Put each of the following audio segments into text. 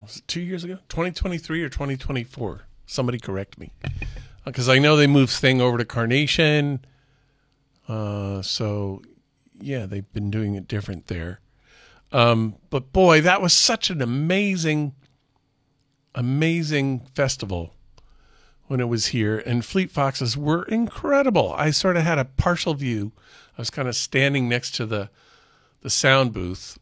Was it 2 years ago? 2023 or 2024? Somebody correct me. Because I know they moved Sting over to Carnation. So, yeah, they've been doing it different there. But, boy, that was such an amazing festival when it was here. And Fleet Foxes were incredible. I sort of had a partial view. I was kind of standing next to the sound booth.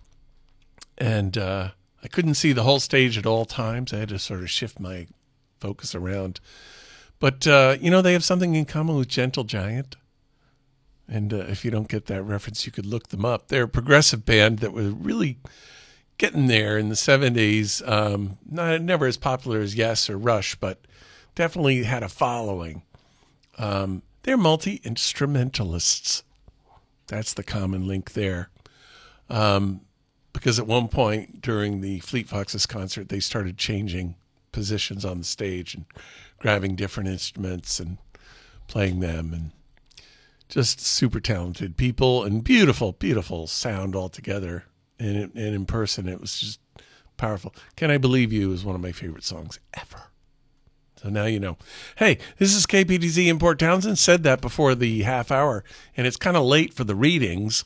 And I couldn't see the whole stage at all times. I had to sort of shift my focus around. But, they have something in common with Gentle Giant. And if you don't get that reference, you could look them up. They're a progressive band that was really getting there in the 70s. Never as popular as Yes or Rush, but definitely had a following. They're multi-instrumentalists. That's the common link there. Because at one point during the Fleet Foxes concert, they started changing positions on the stage and grabbing different instruments and playing them, and just super talented people and beautiful, beautiful sound altogether. And in person, it was just powerful. Can I Believe You is one of my favorite songs ever. So now you know. Hey, this is KPDZ in Port Townsend. Said that before the half hour, and it's kind of late for the readings.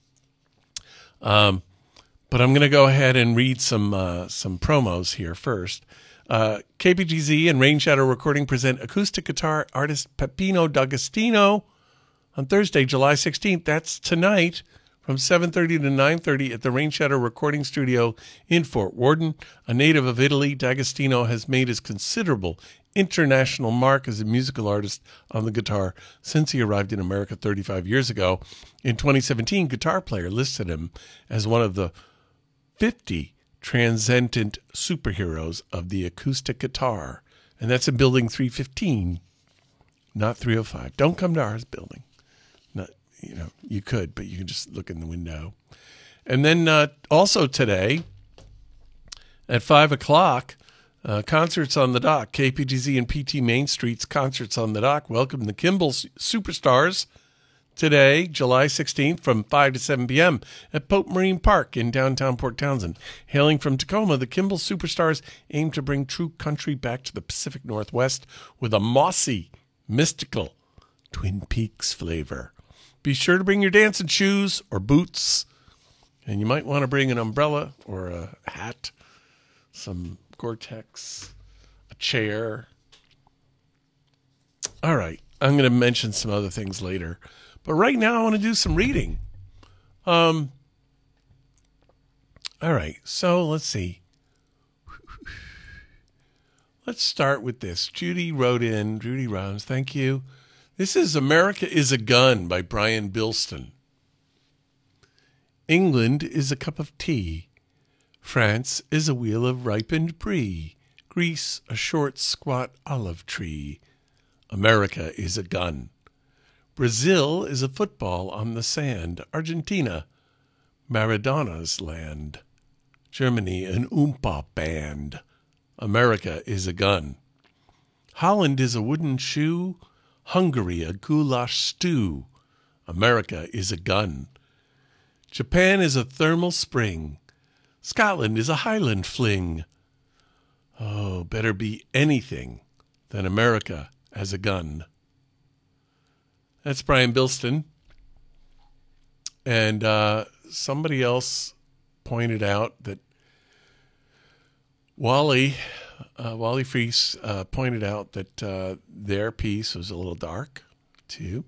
But I'm going to go ahead and read some promos here first. KPGZ and Rain Shadow Recording present acoustic guitar artist Peppino D'Agostino on Thursday, July 16th. That's tonight from 7:30 to 9:30 at the Rain Shadow Recording Studio in Fort Worden. A native of Italy, D'Agostino has made his considerable international mark as a musical artist on the guitar since he arrived in America 35 years ago. In 2017, Guitar Player listed him as one of the 50 transcendent superheroes of the acoustic guitar. And that's in building 315, not 305. Don't come to ours building. Not, you could, but you can just look in the window. And then also today at 5 o'clock, Concerts on the Dock. KPGZ and PT Main Street's Concerts on the Dock welcome the Kimball Superstars today, July 16th, from 5 to 7 p.m. at Pope Marine Park in downtown Port Townsend. Hailing from Tacoma, the Kimball Superstars aim to bring true country back to the Pacific Northwest with a mossy, mystical Twin Peaks flavor. Be sure to bring your dancing shoes or boots, and you might want to bring an umbrella or a hat, some Gore-Tex, a chair. All right, I'm going to mention some other things later. But right now, I want to do some reading. All right, so let's see. Let's start with this. Judy Rounds, thank you. This is America is a Gun by Brian Bilston. England is a cup of tea. France is a wheel of ripened brie. Greece a short, squat olive tree. America is a gun. Brazil is a football on the sand. Argentina, Maradona's land. Germany, an Oompa band. America is a gun. Holland is a wooden shoe. Hungary, a goulash stew. America is a gun. Japan is a thermal spring. Scotland is a Highland fling. Oh, better be anything than America as a gun. That's Brian Bilston. And somebody else pointed out that Wally Freese pointed out that their piece was a little dark, too.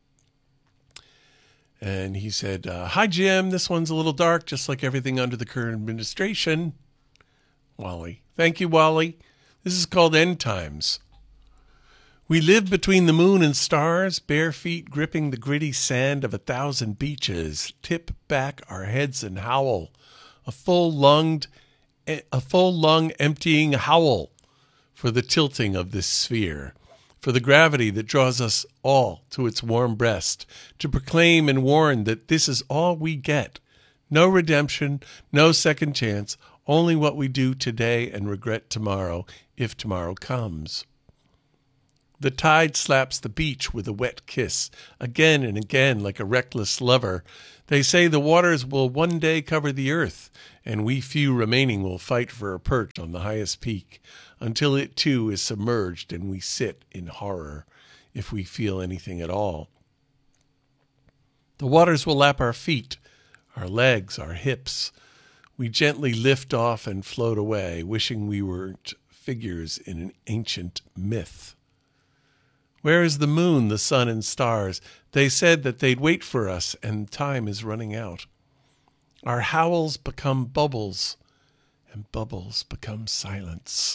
And he said, hi, Jim, this one's a little dark, just like everything under the current administration. Wally. Thank you, Wally. This is called End Times. We live between the moon and stars, bare feet gripping the gritty sand of 1,000 beaches, tip back our heads and howl, a full lung emptying howl for the tilting of this sphere, for the gravity that draws us all to its warm breast, to proclaim and warn that this is all we get. No redemption, no second chance, only what we do today and regret tomorrow, if tomorrow comes. The tide slaps the beach with a wet kiss, again and again like a reckless lover. They say the waters will one day cover the earth, and we few remaining will fight for a perch on the highest peak until it too is submerged and we sit in horror, if we feel anything at all. The waters will lap our feet, our legs, our hips. We gently lift off and float away, wishing we weren't figures in an ancient myth. Where is the moon, the sun, and stars? They said that they'd wait for us, and time is running out. Our howls become bubbles, and bubbles become silence.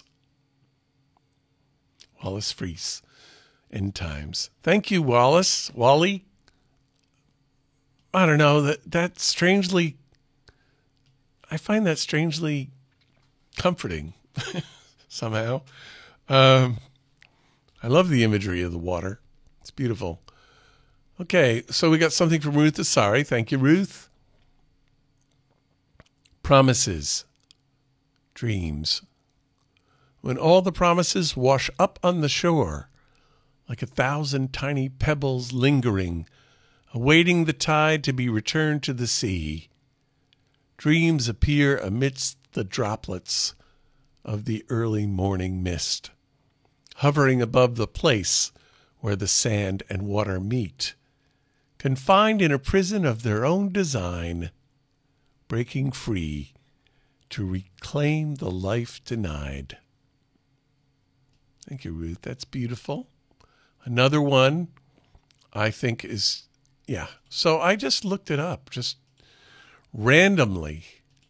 Wallace Freese, End Times. Thank you, Wallace. Wally? I don't know, that strangely, I find that strangely comforting somehow. I love the imagery of the water. It's beautiful. Okay, so we got something from Ruth Asari. Thank you, Ruth. Promises. Dreams. When all the promises wash up on the shore, like 1,000 tiny pebbles lingering, awaiting the tide to be returned to the sea, dreams appear amidst the droplets of the early morning mist, hovering above the place where the sand and water meet, confined in a prison of their own design, breaking free to reclaim the life denied. Thank you, Ruth. That's beautiful. Another one I think is, yeah. So I just looked it up, just randomly.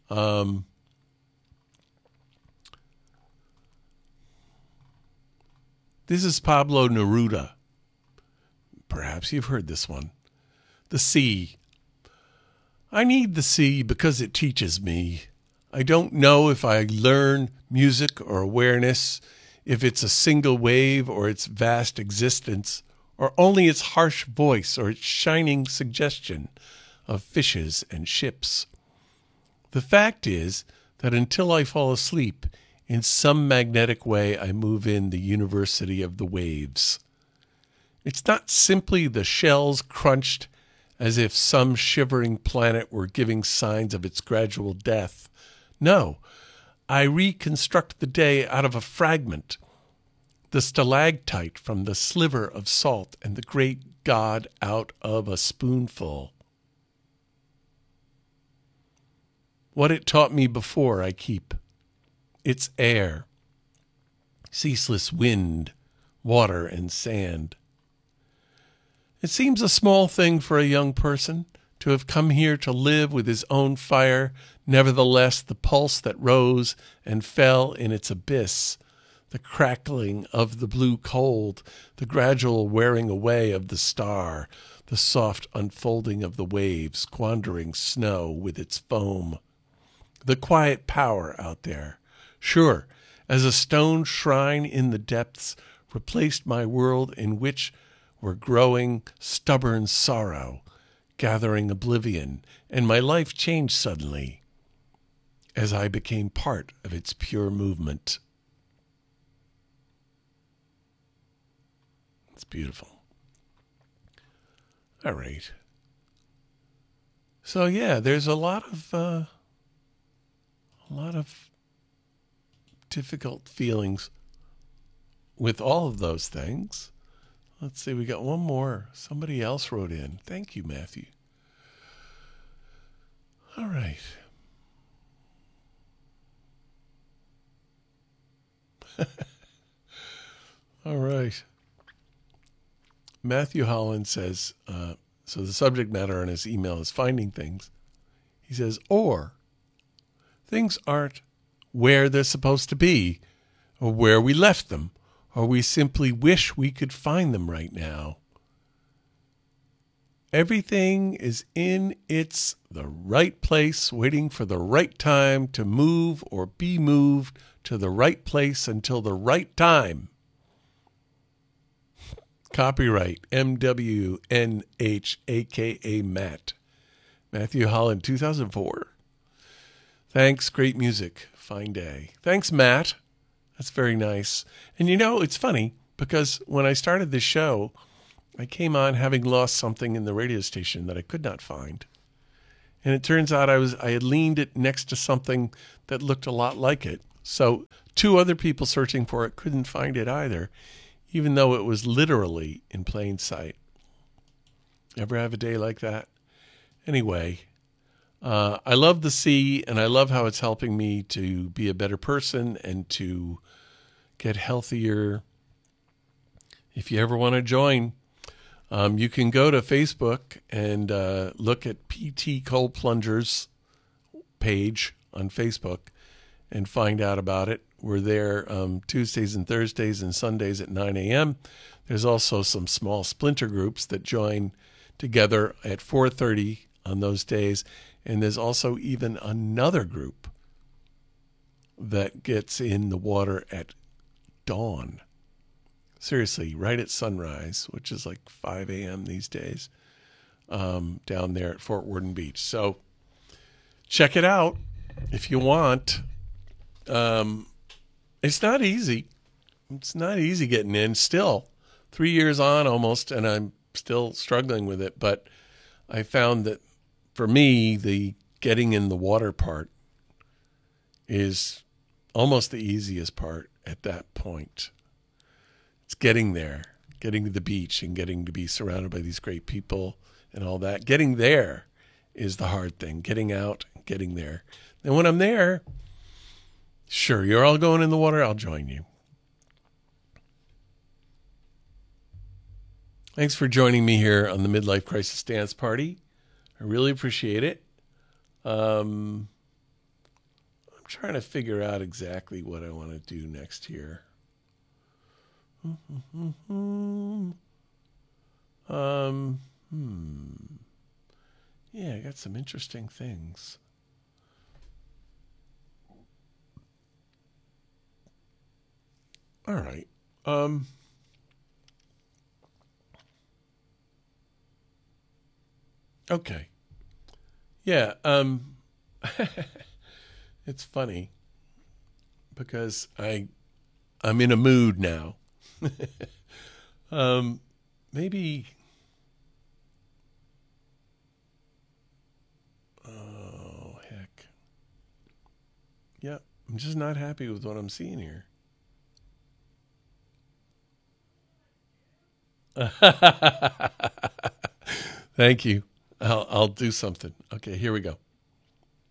This is Pablo Neruda. Perhaps you've heard this one. The sea. I need the sea because it teaches me. I don't know if I learn music or awareness, if it's a single wave or its vast existence, or only its harsh voice or its shining suggestion of fishes and ships. The fact is that until I fall asleep, in some magnetic way I move in the university of the waves. It's not simply the shells crunched as if some shivering planet were giving signs of its gradual death. No, I reconstruct the day out of a fragment, the stalactite from the sliver of salt and the great God out of a spoonful. What it taught me before I keep. Its air, ceaseless wind, water, and sand. It seems a small thing for a young person to have come here to live with his own fire, nevertheless the pulse that rose and fell in its abyss, the crackling of the blue cold, the gradual wearing away of the star, the soft unfolding of the waves, squandering snow with its foam. The quiet power out there, sure, as a stone shrine in the depths, replaced my world in which were growing stubborn sorrow, gathering oblivion, and my life changed suddenly as I became part of its pure movement. It's beautiful. All right. So yeah, there's a lot of difficult feelings with all of those things. Let's see, we got one more. Somebody else wrote in. Thank you, Matthew. All right. All right. Matthew Holland says, so the subject matter on his email is finding things. He says, or things aren't where they're supposed to be, or where we left them, or we simply wish we could find them right now. Everything is in the right place, waiting for the right time to move or be moved to the right place until the right time. Copyright MWNH, a.k.a. Matt. Matthew Holland, 2004. Thanks, great music. Fine day. Thanks, Matt. That's very nice. And you know, it's funny because when I started this show, I came on having lost something in the radio station that I could not find. And it turns out I had leaned it next to something that looked a lot like it. So two other people searching for it couldn't find it either, even though it was literally in plain sight. Ever have a day like that? Anyway, I love the sea, and I love how it's helping me to be a better person and to get healthier. If you ever want to join, you can go to Facebook and look at PT Cold Plungers page on Facebook and find out about it. We're there Tuesdays and Thursdays and Sundays at 9 a.m. There's also some small splinter groups that join together at 4:30 on those days. And there's also even another group that gets in the water at dawn. Seriously, right at sunrise, which is like 5 a.m. these days, down there at Fort Worden Beach. So check it out if you want. It's not easy. It's not easy getting in still. 3 years on almost, and I'm still struggling with it. But I found that for me, the getting in the water part is almost the easiest part at that point. It's getting there, getting to the beach and getting to be surrounded by these great people and all that. Getting there is the hard thing, getting out and getting there. And when I'm there, sure, you're all going in the water, I'll join you. Thanks for joining me here on the Midlife Crisis Dance Party. I really appreciate it. I'm trying to figure out exactly what I want to do next here. Yeah, I got some interesting things. All right. Okay. Yeah, it's funny because I'm in a mood now. Maybe oh heck. Yeah, I'm just not happy with what I'm seeing here. Thank you. I'll do something. Okay, here we go.